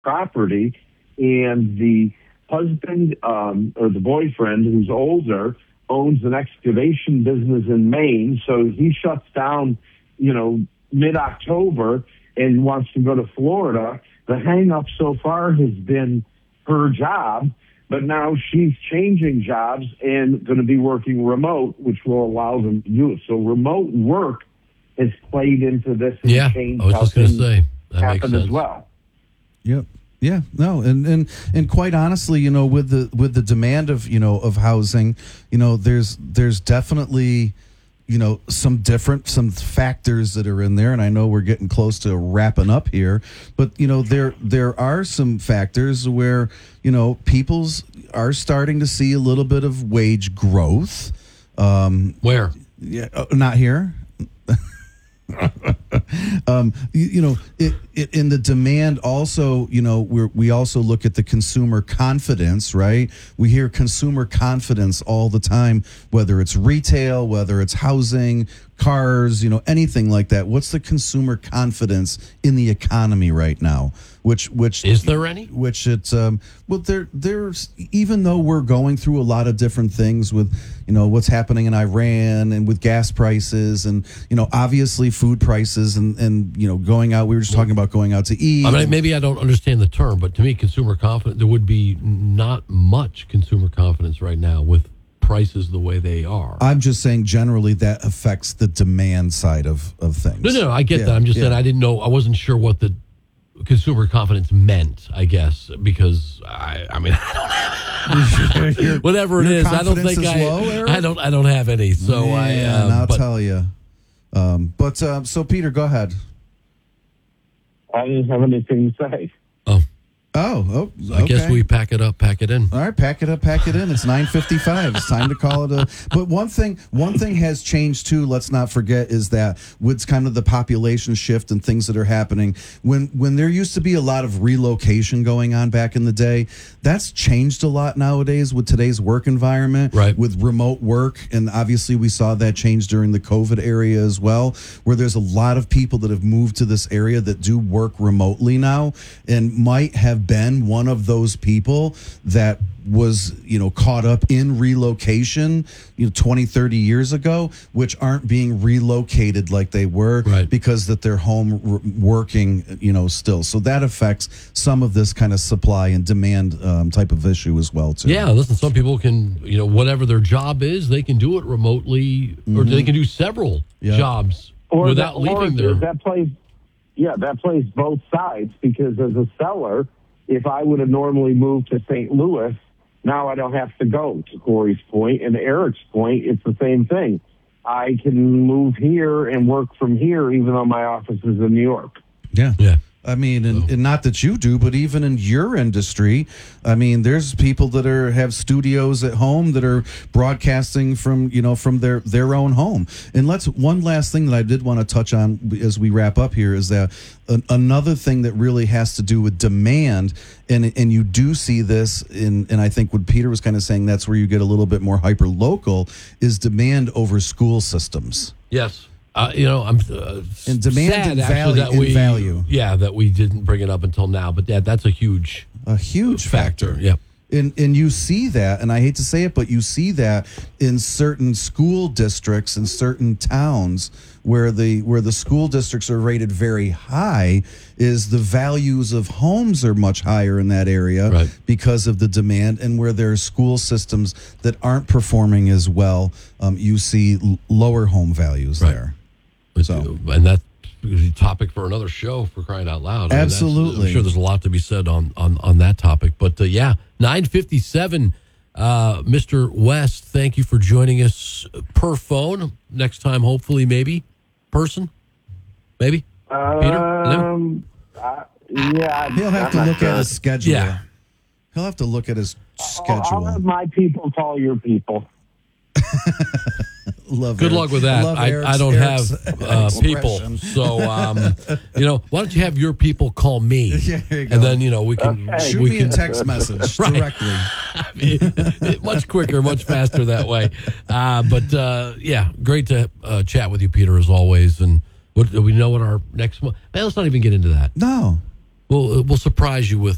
property, and the husband or the boyfriend, who's older, owns an excavation business in Maine. So he shuts down, mid-October and wants to go to Florida. The hang-up so far has been her job, but now she's changing jobs and going to be working remote, which will allow them to do it. So remote work has played into this and changed how things happen as well. Yep. Yeah, no, and quite honestly, with the demand of housing, there's definitely some factors that are in there, and I know we're getting close to wrapping up here, but there are some factors where people are starting to see a little bit of wage growth. Where? Yeah, not here. In the demand also, we also look at the consumer confidence, right? We hear consumer confidence all the time, whether it's retail, whether it's housing, cars, anything like that. What's the consumer confidence in the economy right now? Which is there any? Which it's there's even though we're going through a lot of different things with what's happening in Iran and with gas prices and obviously food prices and going out. We were just talking about going out to eat. I mean, maybe I don't understand the term, but to me, consumer confidence, there would be not much consumer confidence right now with prices the way they are. I'm just saying generally that affects the demand side of things. No, I get that. I'm just saying I didn't know. I wasn't sure what the consumer confidence meant, I guess, because I mean I don't have whatever it is. I don't think I don't have any. So I'll tell you. So Peter, go ahead. I didn't have anything to say. Oh, okay. I guess we pack it up, pack it in. All right, pack it up, pack it in. It's 9:55. It's time to call it a. But one thing has changed too. Let's not forget is that with kind of the population shift and things that are happening. When there used to be a lot of relocation going on back in the day, that's changed a lot nowadays with today's work environment, right? With remote work, and obviously we saw that change during the COVID area as well, where there's a lot of people that have moved to this area that do work remotely now and might have been one of those people that was caught up in relocation 20, 30 years ago, which aren't being relocated like they were, right, because that they're home working still. So that affects some of this kind of supply and demand type of issue as well too. Yeah, listen, some people can whatever their job is, they can do it remotely, or they can do several jobs without leaving there. That plays both sides, because as a seller, if I would have normally moved to St. Louis, now I don't have to go, to Corey's point. And Eric's point, it's the same thing. I can move here and work from here, even though my office is in New York. Yeah. I mean, and not that you do, but even in your industry, I mean, there's people that have studios at home that are broadcasting from their own home. And one last thing that I did want to touch on as we wrap up here is that another thing that really has to do with demand, and you do see this and I think what Peter was kind of saying, that's where you get a little bit more hyper local, is demand over school systems. Yes. I'm and demand sad, and value. Yeah, that we didn't bring it up until now, but that's a huge factor. Yep. And you see that, and I hate to say it, but you see that in certain school districts in certain towns where the school districts are rated very high, is the values of homes are much higher in that area, right, because of the demand, and where there are school systems that aren't performing as well, you see lower home values there. So, and that's a topic for another show, for crying out loud. Absolutely. I'm sure there's a lot to be said on that topic. But 9:57, Mr. West, thank you for joining us per phone. Next time, hopefully, maybe person, maybe. Peter? He'll have to look at his schedule. Yeah. He'll have to look at his schedule. I'll have my people call your people. Good luck with that. I don't have people, so why don't you have your people call me, and then we can shoot me a text message directly. I mean, much quicker, much faster that way. But great to chat with you, Peter, as always. And do we know what our next one? Let's not even get into that. No. We'll surprise you with